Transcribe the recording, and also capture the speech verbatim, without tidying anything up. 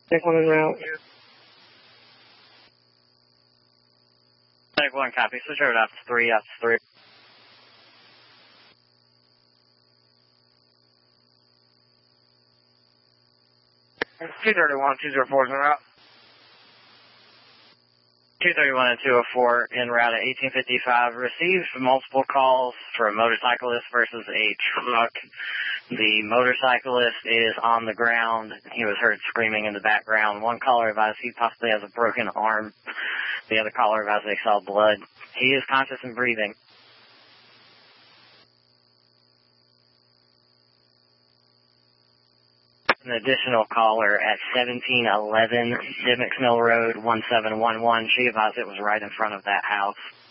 Take one en route. Take one, copy. Switch over to Ops three, Ops three. two thirty-one, two oh four is en route. two thirty-one and two oh four en route at eighteen fifty-five. Received multiple calls for a motorcyclist versus a truck. The motorcyclist is on the ground. He was heard screaming in the background. One caller advised he possibly has a broken arm. The other caller advised they saw blood. He is conscious and breathing. An additional caller at seventeen eleven Dimmock's Mill Road, one seven one one. She advised it was right in front of that house.